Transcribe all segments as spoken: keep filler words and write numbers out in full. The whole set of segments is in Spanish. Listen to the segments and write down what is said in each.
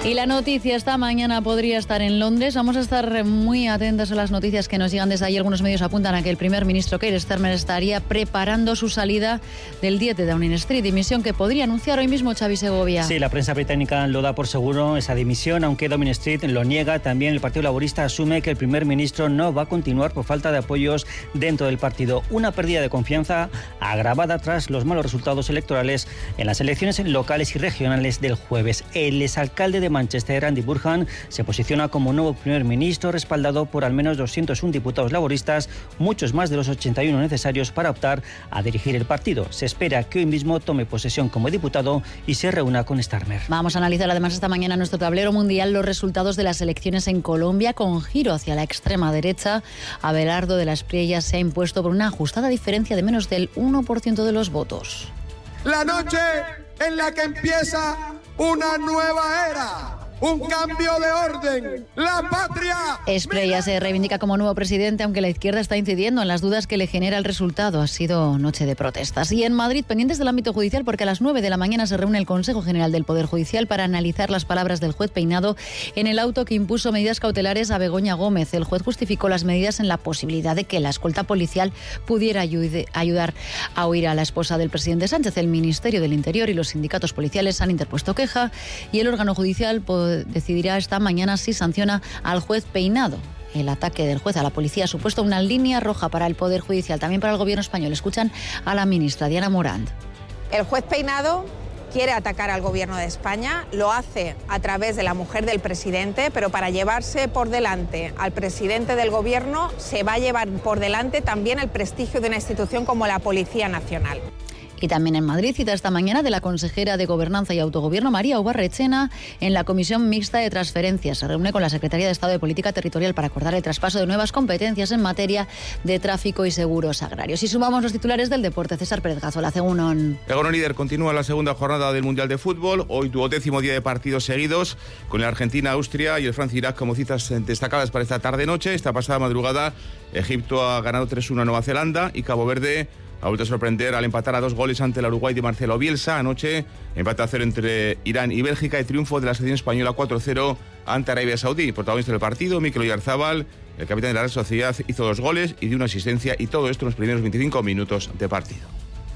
Y la noticia esta mañana podría estar en Londres. Vamos a estar muy atentos a las noticias que nos llegan desde allí. Algunos medios apuntan a que el primer ministro Keir Starmer estaría preparando su salida del diez de Downing Street, dimisión que podría anunciar hoy mismo Xavi Segovia. Sí, la prensa británica lo da por seguro, esa dimisión, aunque Downing Street lo niega. También el Partido Laborista asume que el primer ministro no va a continuar por falta de apoyos dentro del partido. Una pérdida de confianza agravada tras los malos resultados electorales en las elecciones locales y regionales del jueves. El exalcalde de Manchester, Andy Burnham, se posiciona como nuevo primer ministro, respaldado por al menos doscientos uno diputados laboristas, muchos más de los ochenta y uno necesarios para optar a dirigir el partido. Se espera que hoy mismo tome posesión como diputado y se reúna con Starmer. Vamos a analizar además esta mañana en nuestro tablero mundial los resultados de las elecciones en Colombia, con giro hacia la extrema derecha. Abelardo de la Espriella se ha impuesto por una ajustada diferencia de menos del uno por ciento de los votos. La noche en la que empieza una nueva era. Un cambio de orden. ¡La patria! Espriella se reivindica como nuevo presidente, aunque la izquierda está incidiendo en las dudas que le genera el resultado. Ha sido noche de protestas. Y en Madrid, pendientes del ámbito judicial, porque a las nueve de la mañana se reúne el Consejo General del Poder Judicial para analizar las palabras del juez Peinado en el auto que impuso medidas cautelares a Begoña Gómez. El juez justificó las medidas en la posibilidad de que la escolta policial pudiera ayude, ayudar a huir a la esposa del presidente Sánchez. El Ministerio del Interior y los sindicatos policiales han interpuesto queja y el órgano judicial decidirá esta mañana si sanciona al juez Peinado. El ataque del juez a la policía ha supuesto una línea roja para el Poder Judicial, también para el Gobierno español. Escuchan a la ministra Diana Morant. El juez Peinado quiere atacar al Gobierno de España, lo hace a través de la mujer del presidente, pero para llevarse por delante al presidente del Gobierno se va a llevar por delante también el prestigio de una institución como la Policía Nacional. Y también en Madrid, cita esta mañana de la consejera de Gobernanza y Autogobierno, María Ubarrechena, en la Comisión Mixta de Transferencias. Se reúne con la Secretaría de Estado de Política Territorial para acordar el traspaso de nuevas competencias en materia de tráfico y seguros agrarios. Y sumamos los titulares del deporte. César Pérez Gazola, Egunon. Egunon líder, continúa la segunda jornada del Mundial de Fútbol. Hoy duodécimo día de partidos seguidos, con el Argentina-Austria y el Francia-Irak como citas destacadas para esta tarde-noche. Esta pasada madrugada, Egipto ha ganado tres uno a Nueva Zelanda y Cabo Verde ha vuelto a sorprender al empatar a dos goles ante el Uruguay de Marcelo Bielsa. Anoche, empate a cero entre Irán y Bélgica y triunfo de la selección española cuatro cero ante Arabia Saudí. Protagonista del partido, Mikel Oyarzabal, el capitán de la Real Sociedad, hizo dos goles y dio una asistencia, y todo esto en los primeros veinticinco minutos de partido.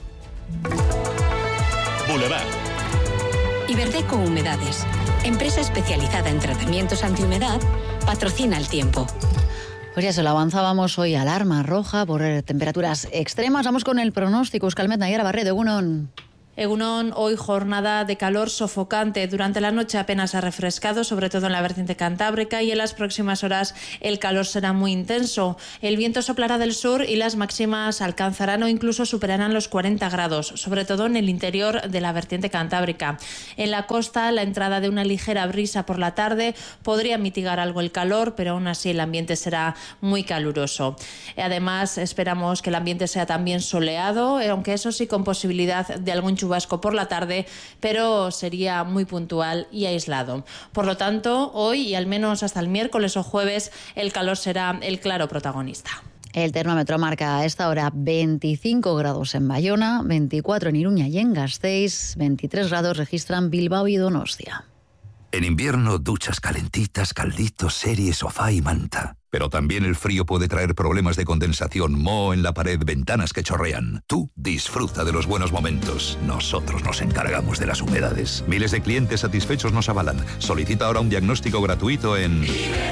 Boulevard. Iberdeco Humedades, empresa especializada en tratamientos antihumedad, patrocina el tiempo. Pues ya se lo avanzábamos hoy, alarma roja por temperaturas extremas. Vamos con el pronóstico. Euskalmet Nayara Barredo, Egunon. Egunon, hoy jornada de calor sofocante. Durante la noche apenas ha refrescado, sobre todo en la vertiente cantábrica, y en las próximas horas el calor será muy intenso. El viento soplará del sur y las máximas alcanzarán o incluso superarán los cuarenta grados, sobre todo en el interior de la vertiente cantábrica. En la costa, la entrada de una ligera brisa por la tarde podría mitigar algo el calor, pero aún así el ambiente será muy caluroso. Además, esperamos que el ambiente sea también soleado, aunque eso sí con posibilidad de algún chubasco vasco por la tarde, pero sería muy puntual y aislado. Por lo tanto, hoy y al menos hasta el miércoles o jueves, el calor será el claro protagonista. El termómetro marca a esta hora veinticinco grados en Bayona, veinticuatro en Iruña y en Gasteiz, veintitrés grados registran Bilbao y Donostia. En invierno, duchas calentitas, calditos, serie, sofá y manta. Pero también el frío puede traer problemas de condensación, moho en la pared, ventanas que chorrean. Tú disfruta de los buenos momentos. Nosotros nos encargamos de las humedades. Miles de clientes satisfechos nos avalan. Solicita ahora un diagnóstico gratuito en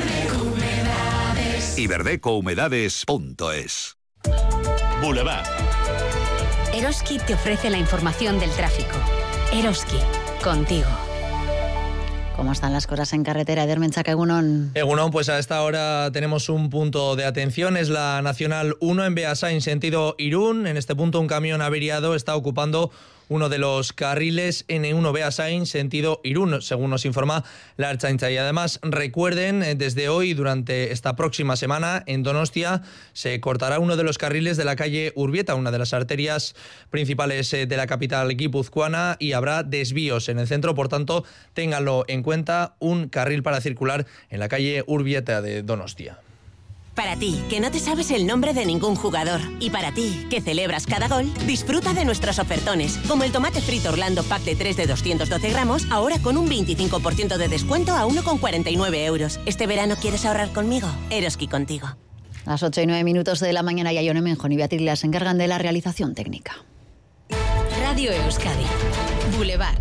iberdeco humedades punto es. Boulevard. Eroski te ofrece la información del tráfico. Eroski, contigo. ¿Cómo están las cosas en carretera? Eder Menchaca, Egunon. Egunon, pues a esta hora tenemos un punto de atención. Es la Nacional uno en Beasain, sentido Irún. En este punto un camión averiado está ocupando uno de los carriles N uno Beasain, sentido Irún, según nos informa la Ertzaintza. Y además, recuerden, desde hoy, durante esta próxima semana, en Donostia, se cortará uno de los carriles de la calle Urbieta, una de las arterias principales de la capital guipuzcoana, y habrá desvíos en el centro. Por tanto, ténganlo en cuenta, un carril para circular en la calle Urbieta de Donostia. Para ti, que no te sabes el nombre de ningún jugador. Y para ti, que celebras cada gol, disfruta de nuestros ofertones. Como el tomate frito Orlando Pack de tres de doscientos doce gramos, ahora con un veinticinco por ciento de descuento a uno con cuarenta y nueve euros. ¿Este verano quieres ahorrar conmigo? Eroski contigo. Las ocho y nueve minutos de la mañana, ya Ione Menjón y Beatriz Lia se encargan de la realización técnica. Radio Euskadi. Boulevard.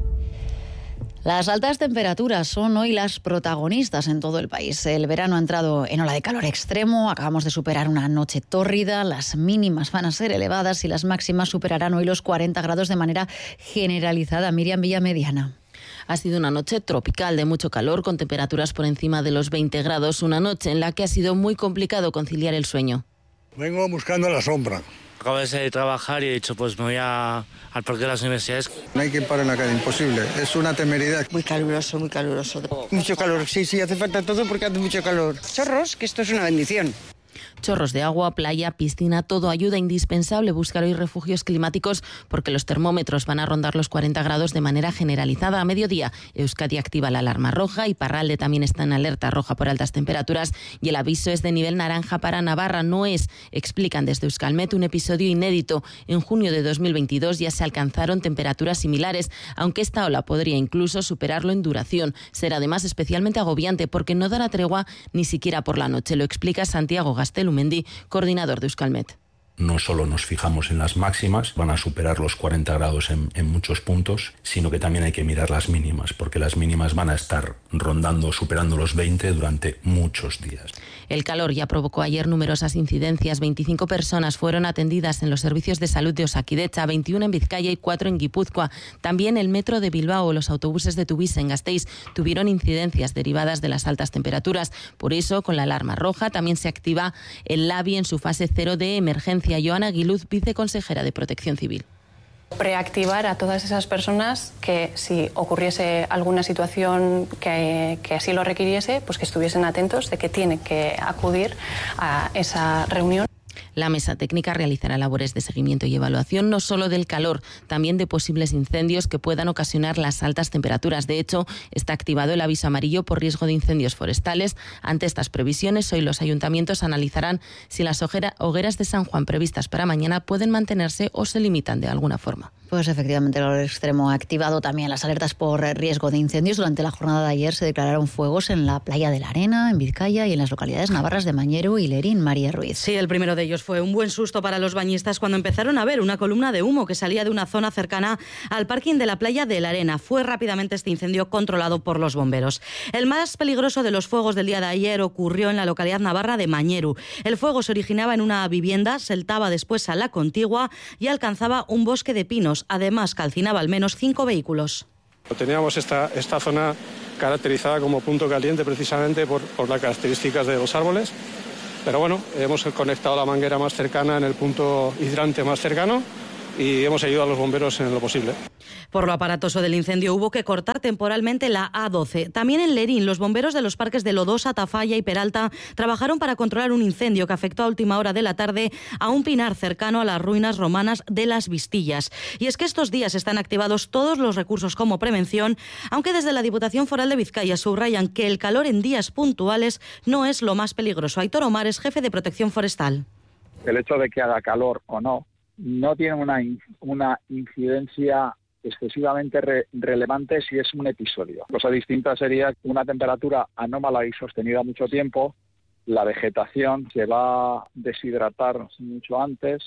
Las altas temperaturas son hoy las protagonistas en todo el país. El verano ha entrado en ola de calor extremo, acabamos de superar una noche tórrida, las mínimas van a ser elevadas y las máximas superarán hoy los cuarenta grados de manera generalizada. Miriam Villamediana. Ha sido una noche tropical de mucho calor, con temperaturas por encima de los veinte grados, una noche en la que ha sido muy complicado conciliar el sueño. Vengo buscando la sombra. Acabo de salir de trabajar y he dicho, pues me voy a, al parque de las universidades. No hay quien pare en la calle, imposible. Es una temeridad. Muy caluroso, muy caluroso. Mucho calor, sí, sí, hace falta todo porque hace mucho calor. Chorros, que esto es una bendición. Chorros de agua, playa, piscina, todo ayuda. Indispensable buscar hoy refugios climáticos porque los termómetros van a rondar los cuarenta grados de manera generalizada. A mediodía, Euskadi activa la alarma roja y Iparralde también está en alerta roja por altas temperaturas y el aviso es de nivel naranja para Navarra. No es, explican desde Euskalmet, un episodio inédito. En junio de dos mil veintidós ya se alcanzaron temperaturas similares, aunque esta ola podría incluso superarlo en duración. Será además especialmente agobiante porque no dará tregua ni siquiera por la noche. Lo explica Santiago Gastelumendi, coordinador de Euskalmet. No solo nos fijamos en las máximas, van a superar los cuarenta grados en, en muchos puntos, sino que también hay que mirar las mínimas, porque las mínimas van a estar rondando, superando los veinte durante muchos días. El calor ya provocó ayer numerosas incidencias. veinticinco personas fueron atendidas en los servicios de salud de Osakidetza, veintiuno en Vizcaya y cuatro en Guipúzcoa. También el metro de Bilbao o los autobuses de Tuvisa en Gasteiz tuvieron incidencias derivadas de las altas temperaturas. Por eso, con la alarma roja, también se activa el LABI en su fase cero de emergencia. Joana Guiluz, viceconsejera de Protección Civil. Preactivar a todas esas personas que, si ocurriese alguna situación que, que así lo requiriese, pues que estuviesen atentos de que tienen que acudir a esa reunión. La mesa técnica realizará labores de seguimiento y evaluación no solo del calor, también de posibles incendios que puedan ocasionar las altas temperaturas. De hecho, está activado el aviso amarillo por riesgo de incendios forestales. Ante estas previsiones, hoy los ayuntamientos analizarán si las hogueras de San Juan previstas para mañana pueden mantenerse o se limitan de alguna forma. Pues efectivamente, el calor extremo ha activado también las alertas por riesgo de incendios. Durante la jornada de ayer se declararon fuegos en la playa de la Arena, en Vizcaya y en las localidades navarras de Mañeru y Lerín. María Ruiz. Sí, el primero de ellos fue un buen susto para los bañistas cuando empezaron a ver una columna de humo que salía de una zona cercana al parking de la playa de la Arena. Fue rápidamente este incendio controlado por los bomberos. El más peligroso de los fuegos del día de ayer ocurrió en la localidad navarra de Mañeru. El fuego se originaba en una vivienda, saltaba después a la contigua y alcanzaba un bosque de pinos. Además, calcinaba al menos cinco vehículos. Teníamos esta, esta zona caracterizada como punto caliente precisamente por, por las características de los árboles. Pero bueno, hemos conectado la manguera más cercana en el punto hidrante más cercano y hemos ayudado a los bomberos en lo posible. Por lo aparatoso del incendio hubo que cortar temporalmente la A doce. También en Lerín, los bomberos de los parques de Lodosa, Tafalla y Peralta trabajaron para controlar un incendio que afectó a última hora de la tarde a un pinar cercano a las ruinas romanas de las Vistillas. Y es que estos días están activados todos los recursos como prevención, aunque desde la Diputación Foral de Vizcaya subrayan que el calor en días puntuales no es lo más peligroso. Aitor Omar es jefe de Protección Forestal. El hecho de que haga calor o no no tiene una, una incidencia excesivamente re relevante si es un episodio. Cosa distinta sería una temperatura anómala y sostenida mucho tiempo, la vegetación se va a deshidratar mucho antes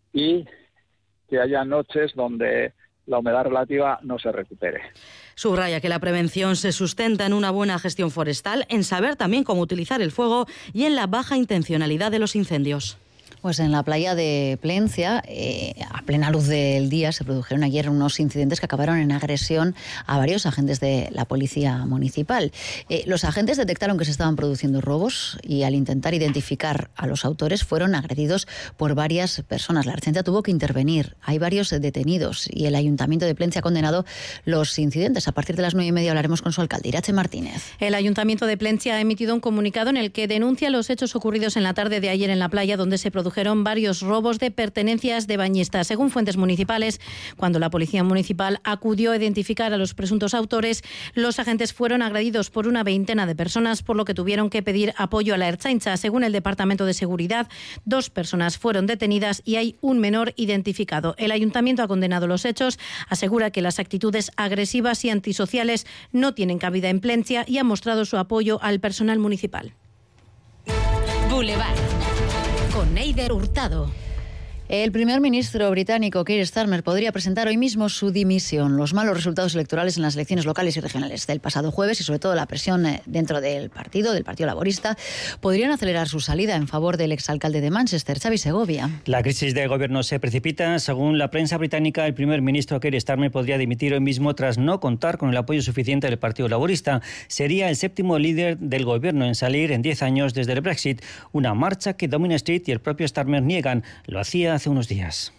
y que haya noches donde la humedad relativa no se recupere. Subraya que la prevención se sustenta en una buena gestión forestal, en saber también cómo utilizar el fuego y en la baja intencionalidad de los incendios. Pues en la playa de Plencia, eh, a plena luz del día, se produjeron ayer unos incidentes que acabaron en agresión a varios agentes de la policía municipal. Eh, los agentes detectaron que se estaban produciendo robos y al intentar identificar a los autores fueron agredidos por varias personas. La Ertzaintza tuvo que intervenir. Hay varios detenidos y el Ayuntamiento de Plencia ha condenado los incidentes. A partir de las nueve y media hablaremos con su alcalde, Irache Martínez. El Ayuntamiento de Plencia ha emitido un comunicado en el que denuncia los hechos ocurridos en la tarde de ayer en la playa donde se produjo produjeron varios robos de pertenencias de bañistas. Según fuentes municipales, cuando la policía municipal acudió a identificar a los presuntos autores, los agentes fueron agredidos por una veintena de personas, por lo que tuvieron que pedir apoyo a la Ertzaintza. Según el Departamento de Seguridad, dos personas fueron detenidas y hay un menor identificado. El Ayuntamiento ha condenado los hechos, asegura que las actitudes agresivas y antisociales no tienen cabida en Plencia y ha mostrado su apoyo al personal municipal. Boulevard, con Neider Hurtado. El primer ministro británico Keir Starmer podría presentar hoy mismo su dimisión. Los malos resultados electorales en las elecciones locales y regionales del pasado jueves y sobre todo la presión dentro del partido, del Partido Laborista, podrían acelerar su salida en favor del exalcalde de Manchester, Xavi Segovia. La crisis de gobierno se precipita. Según la prensa británica, el primer ministro Keir Starmer podría dimitir hoy mismo tras no contar con el apoyo suficiente del Partido Laborista. Sería el séptimo líder del gobierno en salir en diez años desde el Brexit, una marcha que Downing Street y el propio Starmer niegan. Lo hacía hace unos días.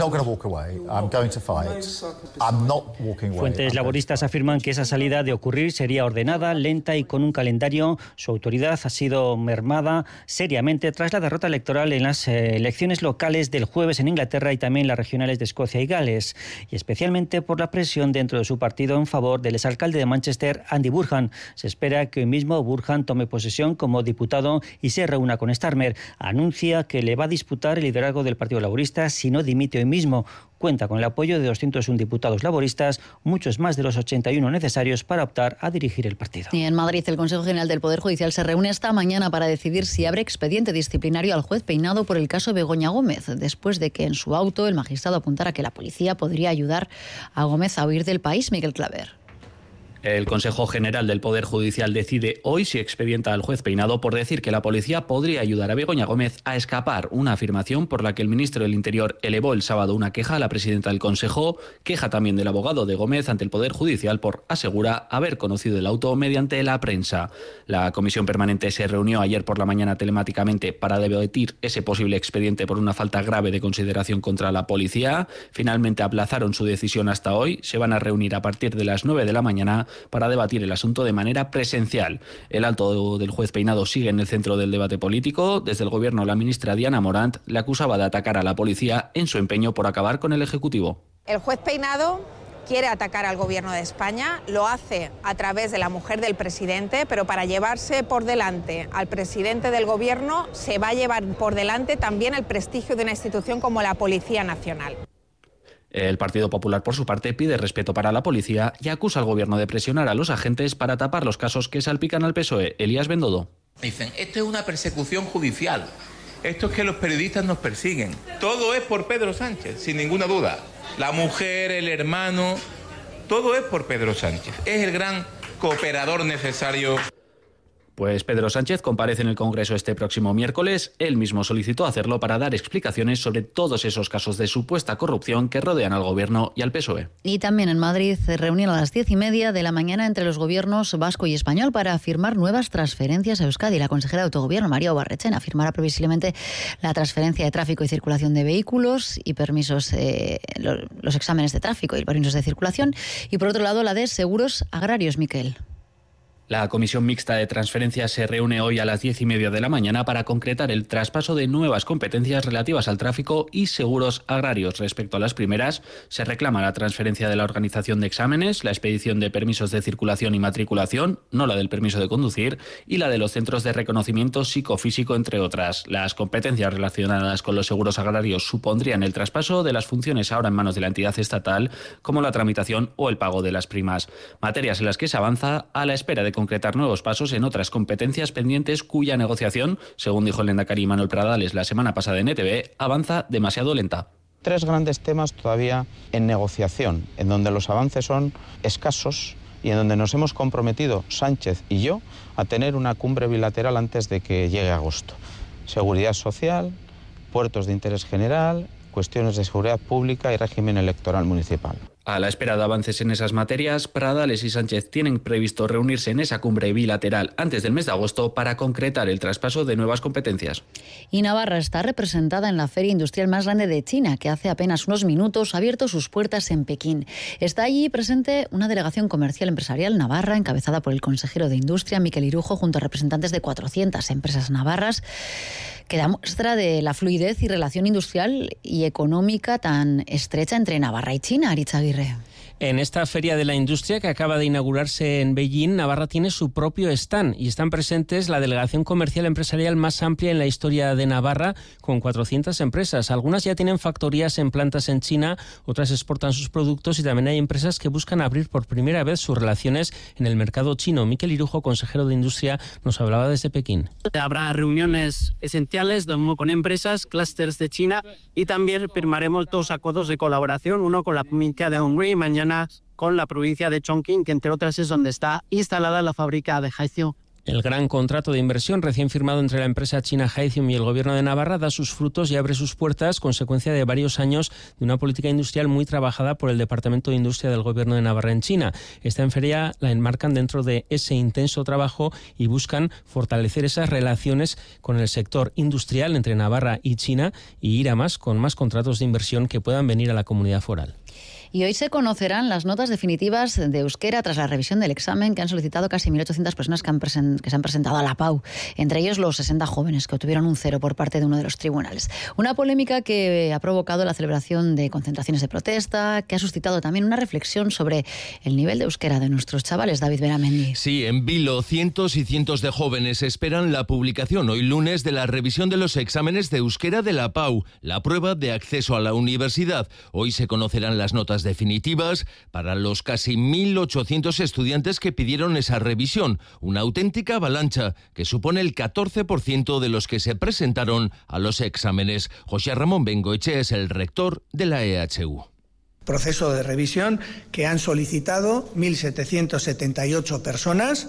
Fuentes laboristas afirman que esa salida de ocurrir sería ordenada, lenta y con un calendario. Su autoridad ha sido mermada seriamente tras la derrota electoral en las elecciones locales del jueves en Inglaterra y también las regionales de Escocia y Gales, y especialmente por la presión dentro de su partido en favor del exalcalde de Manchester, Andy Burnham. Se espera que hoy mismo Burnham tome posesión como diputado y se reúna con Starmer. Anuncia que le va a disputar el liderazgo del Partido Laborista si no dimite hoy mismo. Cuenta con el apoyo de doscientos uno diputados laboristas, muchos más de los ochenta y uno necesarios para optar a dirigir el partido. Y en Madrid, el Consejo General del Poder Judicial se reúne esta mañana para decidir si abre expediente disciplinario al juez Peinado por el caso Begoña Gómez, después de que en su auto el magistrado apuntara que la policía podría ayudar a Gómez a huir del país. Miguel Claver. El Consejo General del Poder Judicial decide hoy si expedienta al juez Peinado por decir que la policía podría ayudar a Begoña Gómez a escapar, una afirmación por la que el ministro del Interior elevó el sábado una queja a la presidenta del Consejo, queja también del abogado de Gómez ante el Poder Judicial por, asegura, haber conocido el auto mediante la prensa. La comisión permanente se reunió ayer por la mañana telemáticamente para debatir ese posible expediente por una falta grave de consideración contra la policía. Finalmente aplazaron su decisión hasta hoy. Se van a reunir a partir de las nueve de la mañana para debatir el asunto de manera presencial. El alto del juez Peinado sigue en el centro del debate político. Desde el gobierno, la ministra Diana Morant le acusaba de atacar a la policía en su empeño por acabar con el Ejecutivo. El juez Peinado quiere atacar al gobierno de España, lo hace a través de la mujer del presidente, pero para llevarse por delante al presidente del gobierno se va a llevar por delante también el prestigio de una institución como la Policía Nacional. El Partido Popular, por su parte, pide respeto para la policía y acusa al gobierno de presionar a los agentes para tapar los casos que salpican al P S O E. Elías Bendodo. Dicen, esto es una persecución judicial. Esto es que los periodistas nos persiguen. Todo es por Pedro Sánchez, sin ninguna duda. La mujer, el hermano, todo es por Pedro Sánchez. Es el gran cooperador necesario. Pues Pedro Sánchez comparece en el Congreso este próximo miércoles. Él mismo solicitó hacerlo para dar explicaciones sobre todos esos casos de supuesta corrupción que rodean al Gobierno y al P S O E. Y también en Madrid, reunión a las diez y media de la mañana entre los gobiernos vasco y español para firmar nuevas transferencias a Euskadi. La consejera de Autogobierno, María Obarrechena, firmará previsiblemente la transferencia de tráfico y circulación de vehículos y permisos, eh, los exámenes de tráfico y permisos de circulación. Y por otro lado, la de seguros agrarios, Miquel. La Comisión Mixta de Transferencias se reúne hoy a las diez y media de la mañana para concretar el traspaso de nuevas competencias relativas al tráfico y seguros agrarios. Respecto a las primeras, se reclama la transferencia de la organización de exámenes, la expedición de permisos de circulación y matriculación, no la del permiso de conducir, y la de los centros de reconocimiento psicofísico, entre otras. Las competencias relacionadas con los seguros agrarios supondrían el traspaso de las funciones ahora en manos de la entidad estatal, como la tramitación o el pago de las primas. Materias en las que se avanza a la espera de concretar nuevos pasos en otras competencias pendientes cuya negociación, según dijo el lehendakari Manuel Pradales la semana pasada en E T V, avanza demasiado lenta. Tres grandes temas todavía en negociación, en donde los avances son escasos y en donde nos hemos comprometido Sánchez y yo a tener una cumbre bilateral antes de que llegue agosto. Seguridad social, puertos de interés general, cuestiones de seguridad pública y régimen electoral municipal. A la espera de avances en esas materias, Pradales y Sánchez tienen previsto reunirse en esa cumbre bilateral antes del mes de agosto para concretar el traspaso de nuevas competencias. Y Navarra está representada en la feria industrial más grande de China, que hace apenas unos minutos ha abierto sus puertas en Pekín. Está allí presente una delegación comercial empresarial navarra encabezada por el consejero de Industria, Miquel Irujo, junto a representantes de cuatrocientas empresas navarras que da muestra de la fluidez y relación industrial y económica tan estrecha entre Navarra y China. Aritz Aguirre. En esta Feria de la Industria que acaba de inaugurarse en Beijing, Navarra tiene su propio stand y están presentes la delegación comercial empresarial más amplia en la historia de Navarra, con cuatrocientas empresas. Algunas ya tienen factorías en plantas en China, otras exportan sus productos y también hay empresas que buscan abrir por primera vez sus relaciones en el mercado chino. Miquel Irujo, consejero de Industria, nos hablaba desde Pekín. Habrá reuniones esenciales con empresas, clústeres de China, y también firmaremos dos acuerdos de colaboración, uno con la provincia de Hongrie y mañana con la provincia de Chongqing, que entre otras es donde está instalada la fábrica de Haithium. El gran contrato de inversión recién firmado entre la empresa china Haithium y el gobierno de Navarra da sus frutos y abre sus puertas, consecuencia de varios años de una política industrial muy trabajada por el Departamento de Industria del gobierno de Navarra en China. Esta en feria la enmarcan dentro de ese intenso trabajo y buscan fortalecer esas relaciones con el sector industrial entre Navarra y China y ir a más con más contratos de inversión que puedan venir a la comunidad foral. Y hoy se conocerán las notas definitivas de euskera tras la revisión del examen que han solicitado casi mil ochocientas personas que, han presen- que se han presentado a la PAU, entre ellos los sesenta jóvenes que obtuvieron un cero por parte de uno de los tribunales. Una polémica que ha provocado la celebración de concentraciones de protesta, que ha suscitado también una reflexión sobre el nivel de euskera de nuestros chavales. David Beramendi. Sí, en Vilo, cientos y cientos de jóvenes esperan la publicación hoy lunes de la revisión de los exámenes de euskera de la PAU, la prueba de acceso a la universidad. Hoy se conocerán las notas definitivas para los casi mil ochocientos estudiantes que pidieron esa revisión, una auténtica avalancha que supone el catorce por ciento de los que se presentaron a los exámenes. José Ramón Bengoechea es el rector de la E H U. Proceso de revisión que han solicitado mil setecientas setenta y ocho personas,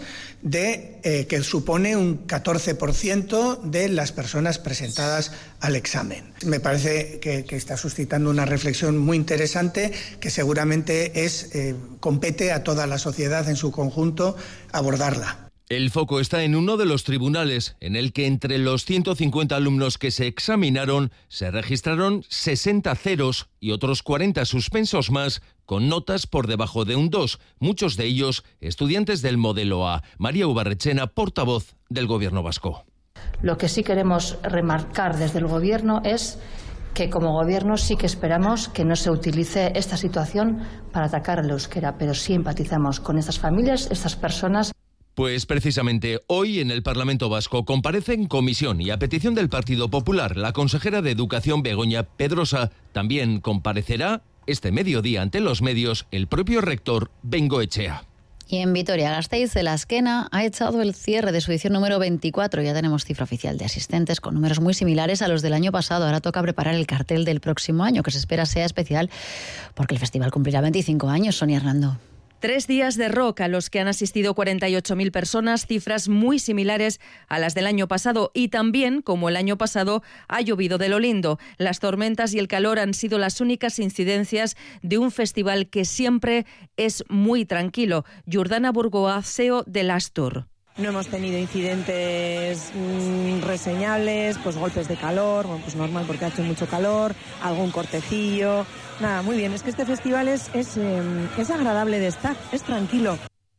de, eh, que supone un catorce por ciento de las personas presentadas al examen. Me parece que, que está suscitando una reflexión muy interesante que seguramente es, eh, compete a toda la sociedad en su conjunto abordarla. El foco está en uno de los tribunales, en el que entre los ciento cincuenta alumnos que se examinaron se registraron sesenta ceros y otros cuarenta suspensos más, con notas por debajo de un dos, muchos de ellos estudiantes del modelo A. María Ubarrechena, portavoz del Gobierno vasco. Lo que sí queremos remarcar desde el Gobierno es que como Gobierno sí que esperamos que no se utilice esta situación para atacar al euskera, pero sí empatizamos con estas familias, estas personas. Pues precisamente hoy en el Parlamento Vasco comparece en comisión y a petición del Partido Popular la consejera de Educación Begoña Pedrosa. También comparecerá este mediodía ante los medios el propio rector Bengoechea. Y en Vitoria-Gasteiz, el Azkena ha echado el cierre de su edición número veinticuatro. Ya tenemos cifra oficial de asistentes con números muy similares a los del año pasado. Ahora toca preparar el cartel del próximo año, que se espera sea especial porque el festival cumplirá veinticinco años. Sonia Hernando. Tres días de rock a los que han asistido cuarenta y ocho mil personas, cifras muy similares a las del año pasado. Y también, como el año pasado, ha llovido de lo lindo. Las tormentas y el calor han sido las únicas incidencias de un festival que siempre es muy tranquilo. Jordana Burgoa, C E O del Astur. No hemos tenido incidentes mmm, reseñables, pues golpes de calor, bueno, pues normal porque ha hecho mucho calor, algún cortecillo. Nada, muy bien, es que este festival es, es, eh, es agradable de estar, es tranquilo.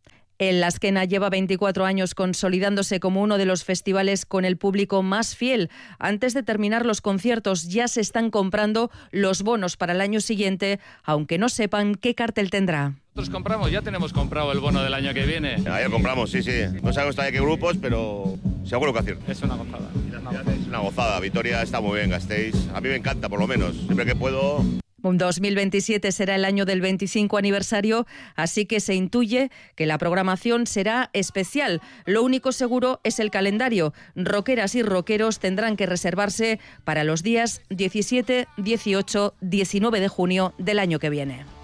El Azkena lleva veinticuatro años consolidándose como uno de los festivales con el público más fiel. Antes de terminar los conciertos ya se están comprando los bonos para el año siguiente, aunque no sepan qué cartel tendrá. Nosotros compramos, ya tenemos comprado el bono del año que viene. Ya, ya compramos, sí, sí. No sabemos todavía qué grupos, pero seguro que acierto. Es una gozada. Es una gozada. Vitoria está muy bien, Gasteiz. A mí me encanta, por lo menos. Siempre que puedo. dos mil veintisiete será el año del veinticinco aniversario, así que se intuye que la programación será especial. Lo único seguro es el calendario. Rockeras y rockeros tendrán que reservarse para los días diecisiete, dieciocho, diecinueve de junio del año que viene.